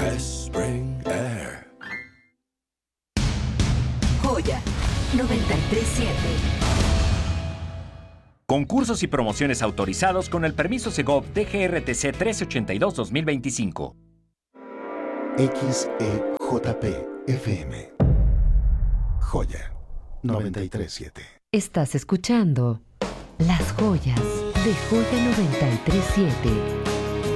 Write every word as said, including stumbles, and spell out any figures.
Spring Air. Joya noventa y tres punto siete. Concursos y promociones autorizados con el permiso Segov D G R T C trece ochenta y dos dos mil veinticinco. X E J P F M. Joya noventa y tres punto siete. Estás escuchando Las Joyas de Joya noventa y tres punto siete.